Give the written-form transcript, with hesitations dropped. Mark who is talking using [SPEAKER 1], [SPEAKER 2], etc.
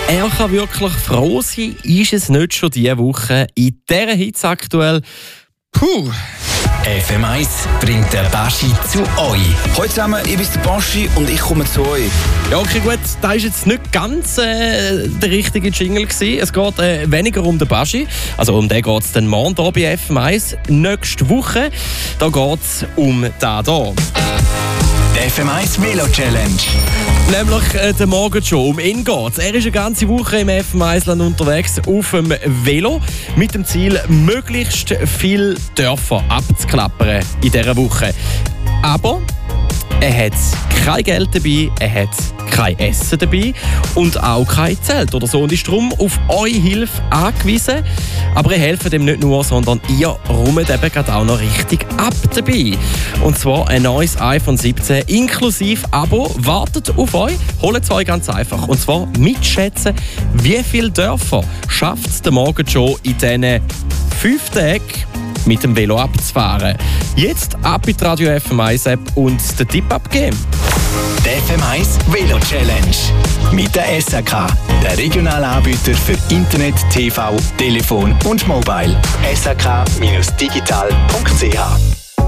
[SPEAKER 1] Er kann wirklich froh sein, ist es nicht schon diese Woche in dieser Hitze aktuell. Puh.
[SPEAKER 2] FM1 bringt der Baschi zu euch.
[SPEAKER 3] Hallo zusammen, ich bin der Baschi und ich komme zu euch.
[SPEAKER 1] Ja, okay, gut, das war jetzt nicht ganz der richtige Jingle gewesen. Es geht weniger um den Baschi. Also um den geht es dann morgen hier bei FM1. Nächste Woche, da geht es um den hier.
[SPEAKER 2] Die FM1 Velo Challenge.
[SPEAKER 1] Nämlich den Morgen schon. Um ihn geht's. Er ist eine ganze Woche im FM1-Land unterwegs auf dem Velo mit dem Ziel, möglichst viele Dörfer abzuklappern in dieser Woche. Aber er hat kein Geld dabei, er hat kein Essen dabei und auch kein Zelt oder so. Und ist darum auf eure Hilfe angewiesen. Aber ihr helft ihm nicht nur, sondern ihr räumt eben gerade auch noch richtig ab dabei. Und zwar ein neues iPhone 17 inklusive Abo wartet auf euch. Holt es euch ganz einfach. Und zwar mitschätzen, wie viele Dörfer schafft es der Morgen schon in diesen 5 Tagen mit dem Velo abzufahren. Jetzt ab in die Radio FM1 App und den Tipp abgeben.
[SPEAKER 2] Die FM1 Velo Challenge. Mit der SAK, der regionalen Anbieter für Internet, TV, Telefon und Mobile. sak-digital.ch